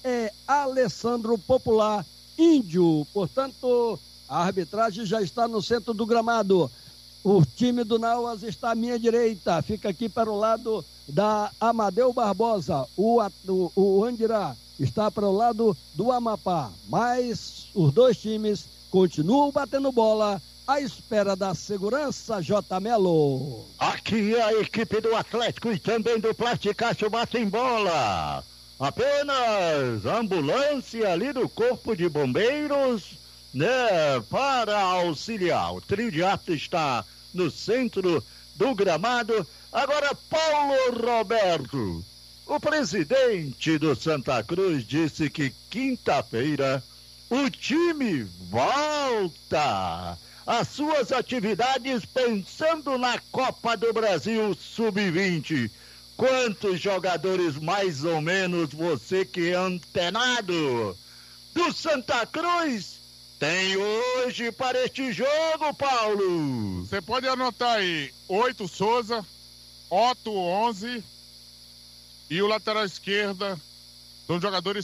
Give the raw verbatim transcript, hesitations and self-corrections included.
é Alessandro Popular Índio. Portanto, a arbitragem já está no centro do gramado. O time do Nauas está à minha direita, fica aqui para o lado da Amadeu Barbosa. O, o, o Andirá está para o lado do Amapá. Mas os dois times continuam batendo bola à espera da segurança, J. Melo. Aqui a equipe do Atlético e também do Plasticaço batem bola. Apenas ambulância ali do Corpo de Bombeiros, né, para auxiliar. O trio de arte está no centro do gramado. Agora, Paulo Roberto, o presidente do Santa Cruz, disse que quinta-feira o time volta às suas atividades pensando na Copa do Brasil sub vinte. Quantos jogadores, mais ou menos, você que é antenado do Santa Cruz, tem hoje para este jogo, Paulo? Você pode anotar aí: oito Souza, Otto onze e o lateral esquerda são jogadores